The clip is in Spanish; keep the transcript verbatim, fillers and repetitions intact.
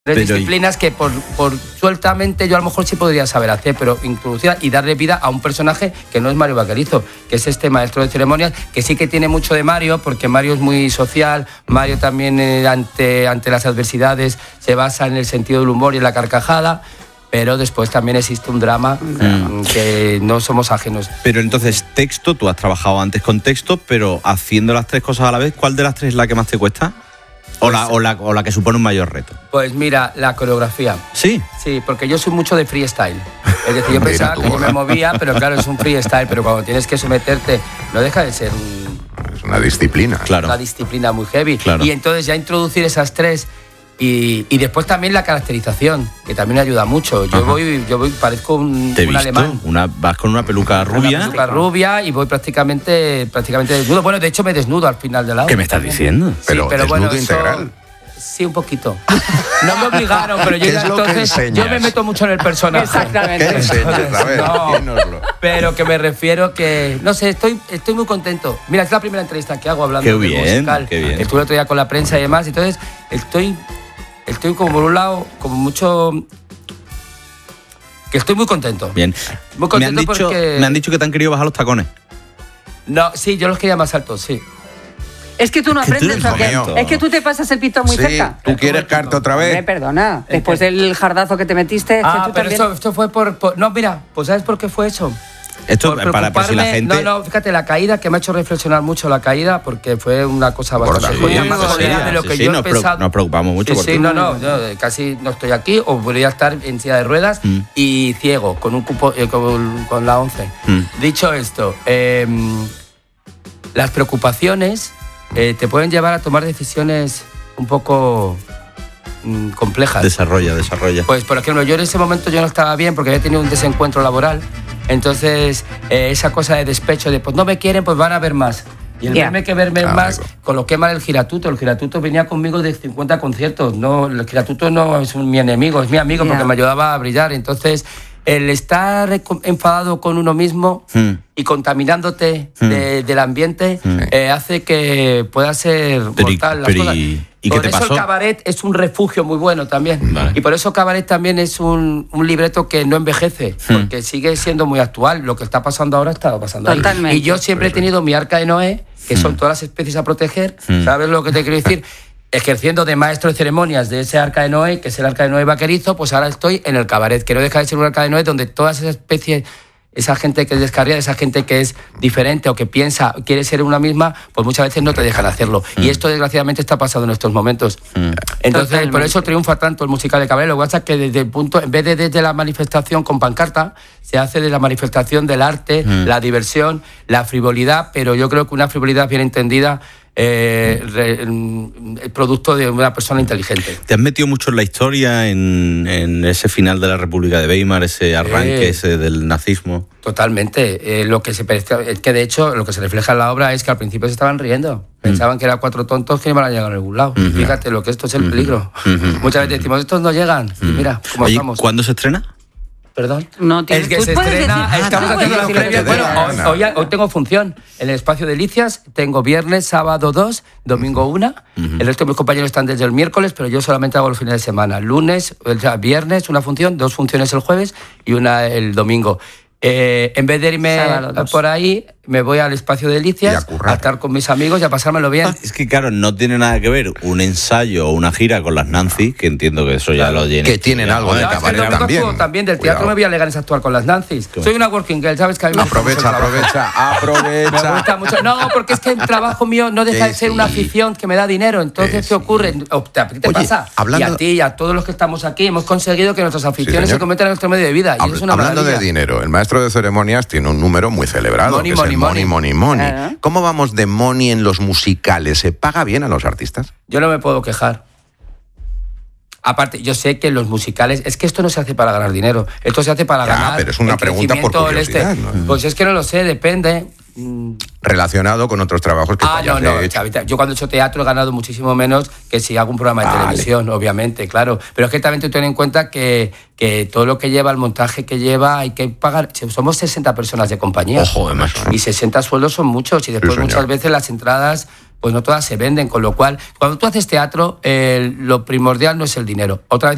Tres Pero disciplinas que por, por sueltamente yo a lo mejor sí podría saber hacer, pero introducir y darle vida a un personaje que no es Mario Vaquerizo, que es este maestro de ceremonias, que sí que tiene mucho de Mario, porque Mario es muy social, Mario también eh, ante, ante las adversidades se basa en el sentido del humor y en la carcajada, pero después también existe un drama mm. que no somos ajenos. Pero entonces, texto, tú has trabajado antes con texto, pero haciendo las tres cosas a la vez, ¿cuál de las tres es la que más te cuesta? O, pues, la, o, la, o la que supone un mayor reto. Pues mira, la coreografía. ¿Sí? Sí, porque yo soy mucho de freestyle. Es decir, yo pensaba que yo me movía, pero claro, es un freestyle, pero cuando tienes que someterte, no deja de ser un... Es una disciplina. Claro. Una disciplina muy heavy. Claro. Y entonces ya introducir esas tres... Y, y después también la caracterización, que también ayuda mucho. Yo Ajá. voy, yo voy, parezco un, ¿Te he un visto? alemán. Una, vas con una peluca rubia. Una peluca rubia y voy prácticamente, prácticamente desnudo. Bueno, de hecho me desnudo al final de la obra. ¿Qué me estás también. diciendo? Sí, pero, pero desnudo bueno, integral. Eso, sí, un poquito. No me obligaron, pero yo ¿Qué ya es lo que entonces enseñas? yo me meto mucho en el personaje. Exactamente. ¿Qué enseñas? A ver, No, dínoslo. pero que me refiero que, no sé, estoy, estoy muy contento. Mira, es la primera entrevista que hago hablando Qué del bien, musical. qué bien. Estuve el otro día con la prensa y demás, entonces estoy, estoy como por un lado, como mucho... Que estoy muy contento. Bien. Muy me, han contento dicho, porque... me han dicho que te han querido bajar los tacones. No, sí, yo los quería más altos, sí. Es que tú no Que tú aprendes, eres ¿o qué? momento. Es que tú te pasas el pito muy Sí, cerca. ¿tú quieres carta otra Hombre, vez? perdona. ¿El Después qué? del jardazo que te metiste, es que Ah, tú pero también... esto, esto fue por, por... No, mira, pues ¿sabes por qué fue eso? Esto Por para por si la preocuparme- gente... No, no, fíjate, la caída, que me ha hecho reflexionar mucho la caída, porque fue una cosa bastante Gorda, jodida, sí, más sí, jodida sí, de lo sí, que sí, yo he nos, pensado. preocup- nos preocupamos mucho Sí, por sí, ti. no, no, yo casi no estoy aquí, o podría estar en silla de ruedas Mm. y ciego, con un cupo, eh, con, con la once. Mm. Dicho esto, eh, las preocupaciones eh, te pueden llevar a tomar decisiones un poco mm, complejas. Desarrolla, desarrolla. Pues, por ejemplo, yo en ese momento yo no estaba bien porque había tenido un desencuentro laboral. Entonces, eh, esa cosa de despecho, de pues no me quieren, pues van a ver más. Y el Yeah. verme que verme Ah, más, amigo. coloqué mal el giratuto. El giratuto venía conmigo de cincuenta conciertos. No, el giratuto no es un, mi enemigo, es mi amigo Yeah. porque me ayudaba a brillar. Entonces, el estar enfadado con uno mismo Hmm. y contaminándote Hmm. de, del ambiente Hmm. eh, hace que pueda ser Pero y- mortal las pero y- cosas. ¿y qué Por te eso pasó? el cabaret es un refugio muy bueno también. Vale. Y por eso Cabaret también es un, un libreto que no envejece, Hmm. porque sigue siendo muy actual. Lo que está pasando ahora está pasando ahí. Totalmente. Y yo siempre he tenido mi arca de Noé, que son todas las especies a proteger. Hmm. ¿Sabes lo que te quiero decir? Ejerciendo de maestro de ceremonias de ese arca de Noé, que es el arca de Noé Vaquerizo, pues ahora estoy en el Cabaret, que no deja de ser un arca de Noé donde todas esas especies, esa gente que es descarriada, esa gente que es diferente o que piensa, quiere ser una misma, pues muchas veces no te dejan hacerlo. Y esto desgraciadamente está pasando en estos momentos. Entonces, Totalmente. por eso triunfa tanto el musical de Cabaret. Lo que pasa es que desde el punto, en vez de desde la manifestación con pancarta, se hace de la manifestación del arte, la diversión, la frivolidad, pero yo creo que una frivolidad bien entendida eh, re- mm, el producto de una persona inteligente. ¿Te has metido mucho en la historia, en, en ese final de la República de Weimar, ese arranque Eh. ese del nazismo? Totalmente. Eh, lo que se parece- es que de hecho lo que se refleja en la obra es que al principio se estaban riendo. Pensaban que eran cuatro tontos que iban a llegar a ningún lado. Ujú. Fíjate lo que esto es el Ujú. peligro. Ujú. Muchas veces decimos, estos no llegan. Y mira, cómo Oye, estamos. ¿cuándo se estrena? Perdón. No tienes- es que tú se puedes estrena, decir- estamos Ah, haciendo puedes las decir lo que previas. te Bueno, dé la hoy, gana. hoy- hoy tengo función en el Espacio de Delicias, tengo viernes, sábado dos, domingo una. El resto de mis compañeros están desde el miércoles, pero yo solamente hago los fines de semana. Lunes, o sea, viernes una función, dos funciones el jueves y una el domingo. Eh, en vez de irme Sábado dos. por ahí, me voy al Espacio de Y Delicias a currar. a estar con mis amigos y a pasármelo bien. Es que claro, no tiene nada que ver un ensayo o una gira con las Nancy, que entiendo que eso ya lo llena. Que tienen algo de No, es que el Cabaret domingo también. actúo también del teatro. Cuidado. Me voy a Leganés a actuar con las Nancy's. Qué Soy una working girl, ¿sabes? Que a mí me gusta mucho el Aprovecha, trabajo. aprovecha, Me aprovecha. gusta mucho. No, porque es que el trabajo mío no deja de Sí, ser una sí. afición que me da dinero. Entonces, Sí, ¿qué sí. ocurre? O te- ¿A ti te Oye, pasa? hablando- Y a ti y a todos los que estamos aquí hemos conseguido que nuestras aficiones señor. se conviertan en nuestro medio de vida. Y Habl- es una Hablando maravilla. de dinero, el maestro de ceremonias tiene un número muy celebrado, Money, que money, es el money, money, money. Claro. ¿Cómo vamos de money en los musicales? ¿Se paga bien a los artistas? Yo no me puedo quejar. Aparte, yo sé que los musicales... Es que esto no se hace para ganar dinero. Esto se hace para Ya, ganar... pero es una el pregunta por crecimiento del este. curiosidad, ¿no? Pues es que no lo sé, depende. Mm, Relacionado con otros trabajos que Ah, tú no, hayas no. hecho. Chavita, yo cuando he hecho teatro he ganado muchísimo menos que si hago un programa de Vale. televisión, obviamente, claro. Pero es que también ten en cuenta que, que todo lo que lleva, el montaje que lleva, hay que pagar. Somos sesenta personas de compañía. Ojo, además, ¿eh? Y sesenta sueldos son muchos. Y después Sí, señor. muchas veces las entradas, pues no todas se venden. Con lo cual, cuando tú haces teatro, eh, lo primordial no es el dinero. Otra vez